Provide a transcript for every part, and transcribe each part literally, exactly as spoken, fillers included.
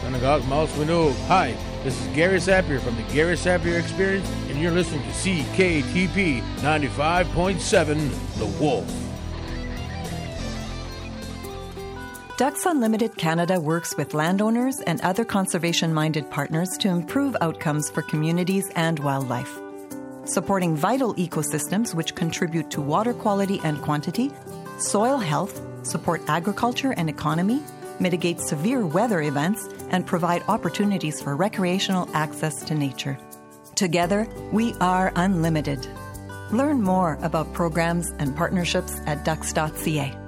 Synagogue Mouse Window. Hi, this is Gary Sapir from the Gary Sapir Experience, and you're listening to C K T P ninety-five point seven, The Wolf. Ducks Unlimited Canada works with landowners and other conservation-minded partners to improve outcomes for communities and wildlife. Supporting vital ecosystems which contribute to water quality and quantity, soil health, support agriculture and economy, mitigate severe weather events, and provide opportunities for recreational access to nature. Together, we are unlimited. Learn more about programs and partnerships at ducks dot c a.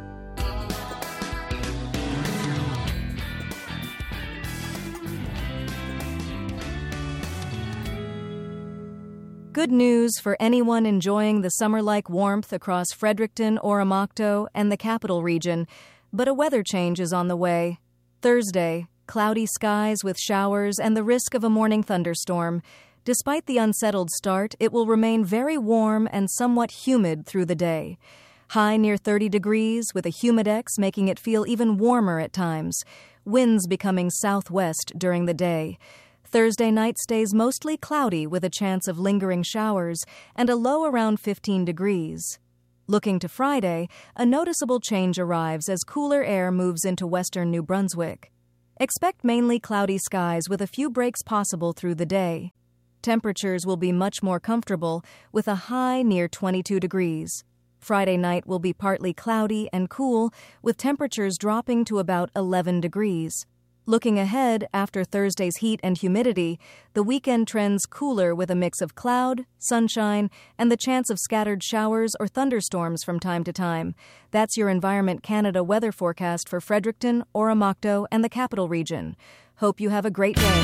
Good news for anyone enjoying the summer-like warmth across Fredericton, Oromocto, and the Capital Region, but a weather change is on the way. Thursday, cloudy skies with showers and the risk of a morning thunderstorm. Despite the unsettled start, it will remain very warm and somewhat humid through the day. High near thirty degrees, with a humidex making it feel even warmer at times. Winds becoming southwest during the day. Thursday night stays mostly cloudy with a chance of lingering showers and a low around fifteen degrees. Looking to Friday, a noticeable change arrives as cooler air moves into western New Brunswick. Expect mainly cloudy skies with a few breaks possible through the day. Temperatures will be much more comfortable with a high near twenty-two degrees. Friday night will be partly cloudy and cool with temperatures dropping to about eleven degrees. Looking ahead, after Thursday's heat and humidity, the weekend trends cooler with a mix of cloud, sunshine, and the chance of scattered showers or thunderstorms from time to time. That's your Environment Canada weather forecast for Fredericton, Oromocto, and the Capital Region. Hope you have a great day.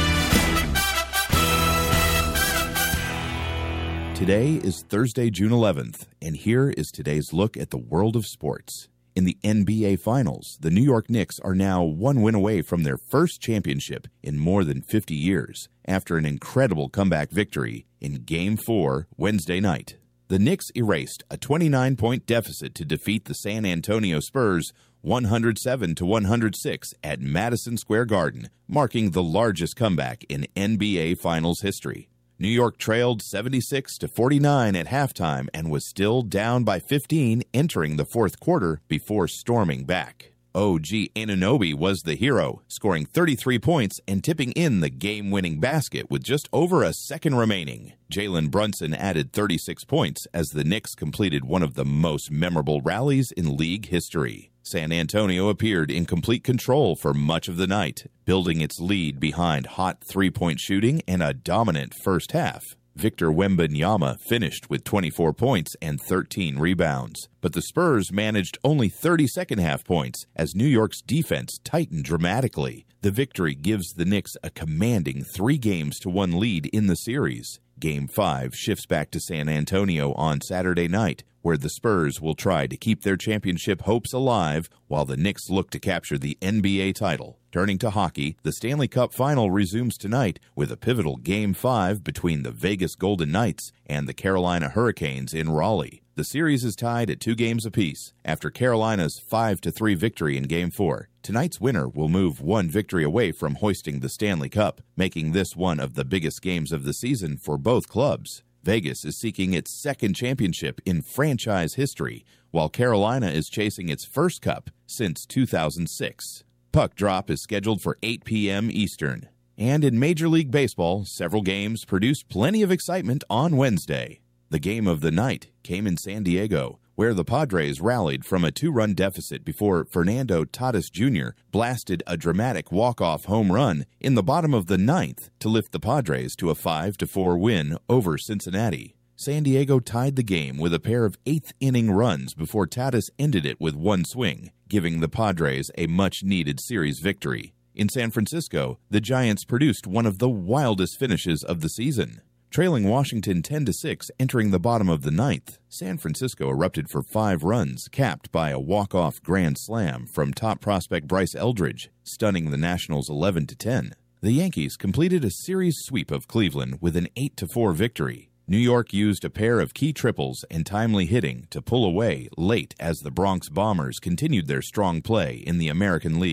Today is Thursday, June eleventh, and here is today's look at the world of sports. In the N B A Finals, the New York Knicks are now one win away from their first championship in more than fifty years after an incredible comeback victory in Game four Wednesday night. The Knicks erased a twenty-nine point deficit to defeat the San Antonio Spurs one hundred seven to one hundred six at Madison Square Garden, marking the largest comeback in N B A Finals history. New York trailed seventy-six to forty-nine at halftime and was still down by fifteen entering the fourth quarter before storming back. O G Anunoby was the hero, scoring thirty-three points and tipping in the game-winning basket with just over a second remaining. Jalen Brunson added thirty-six points as the Knicks completed one of the most memorable rallies in league history. San Antonio appeared in complete control for much of the night, building its lead behind hot three-point shooting and a dominant first half. Victor Wembanyama finished with twenty-four points and thirteen rebounds, but the Spurs managed only thirty second-half points as New York's defense tightened dramatically. The victory gives the Knicks a commanding three games to one lead in the series. Game five shifts back to San Antonio on Saturday night, where the Spurs will try to keep their championship hopes alive while the Knicks look to capture the N B A title. Turning to hockey, the Stanley Cup Final resumes tonight with a pivotal Game five between the Vegas Golden Knights and the Carolina Hurricanes in Raleigh. The series is tied at two games apiece after Carolina's five to three victory in Game four. Tonight's winner will move one victory away from hoisting the Stanley Cup, making this one of the biggest games of the season for both clubs. Vegas is seeking its second championship in franchise history, while Carolina is chasing its first cup since two thousand six. Puck drop is scheduled for eight p.m. Eastern. And in Major League Baseball, several games produced plenty of excitement on Wednesday. The game of the night came in San Diego, where the Padres rallied from a two-run deficit before Fernando Tatis Junior blasted a dramatic walk-off home run in the bottom of the ninth to lift the Padres to a five to four win over Cincinnati. San Diego tied the game with a pair of eighth-inning runs before Tatis ended it with one swing, giving the Padres a much-needed series victory. In San Francisco, the Giants produced one of the wildest finishes of the season. Trailing Washington ten to six entering the bottom of the ninth, San Francisco erupted for five runs, capped by a walk-off grand slam from top prospect Bryce Eldridge, stunning the Nationals eleven to ten. The Yankees completed a series sweep of Cleveland with an eight to four victory. New York used a pair of key triples and timely hitting to pull away late as the Bronx Bombers continued their strong play in the American League.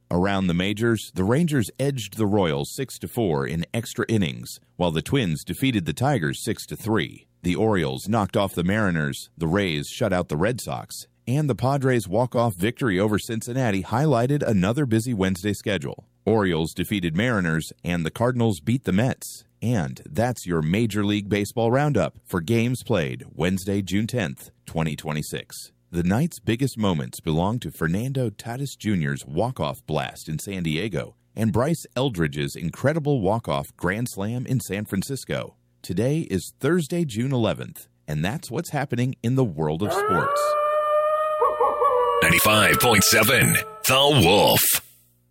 Around the majors, the Rangers edged the Royals six to four in extra innings, while the Twins defeated the Tigers six to three. The Orioles knocked off the Mariners, the Rays shut out the Red Sox, and the Padres' walk-off victory over Cincinnati highlighted another busy Wednesday schedule. Orioles defeated Mariners, and the Cardinals beat the Mets. And that's your Major League Baseball roundup for games played Wednesday, June tenth, twenty twenty-six. The night's biggest moments belong to Fernando Tatis Junior's walk-off blast in San Diego and Bryce Eldridge's incredible walk-off grand slam in San Francisco. Today is Thursday, June eleventh, and that's what's happening in the world of sports. ninety-five point seven The Wolf.